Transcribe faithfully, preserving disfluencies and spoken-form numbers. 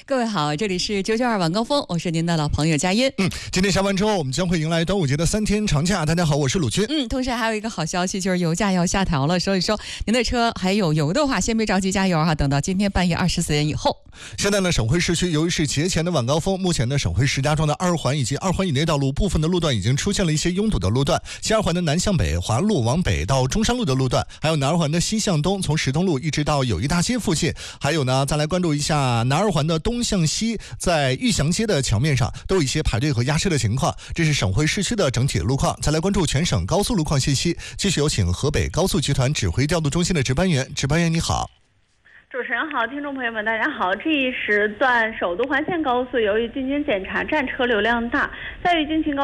各位好，这里是九九二晚高峰，我是您的老朋友佳音。 嗯，今天下班之后，我们将会迎来端午节的三天长假。大家好，我是鲁军。 嗯，同时还有一个好消息，就是油价要下调了，所以说您的车还有油的话，先别着急加油哈，等到今天半夜二十四点以后。 现在呢，省会市区由于是节前的晚高峰，目前呢，省会石家庄的二环以及二环以内道路部分的路段已经出现了一些拥堵的路段，西二环的南向北、华路往北到中山路的路段，还有南二环的西向东，从石通路一直到友谊大街附近，还有呢，再来关注一下南二环的东向西，在玉祥街的桥面上都有一些排队和压车的情况，这是省会市区的整体的路况。再来关注全省高速路况信息，继续有请河北高速集团指挥调度中心的值班员。值班员你好。 主持人好，听众朋友们大家好。这一时段首都环线高速由于进京检查站车流量大，在于京秦高